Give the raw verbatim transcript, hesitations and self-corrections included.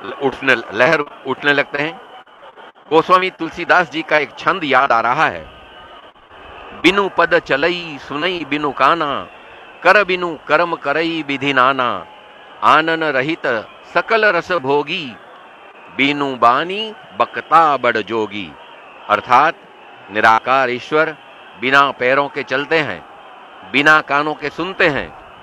उठने लहर उठने लगते हैं। गोस्वामी तुलसीदास जी का एक छंद याद आ रहा है। बिनु पद चलई सुनई बिनु काना, कर बिनु कर्म करई विधि नाना, आनन रहित सकल रस भोगी, बिनु बानी बकता बड़ जोगी। अर्थात निराकार ईश्वर बिना पैरों के चलते हैं, बिना कानों के सुनते हैं,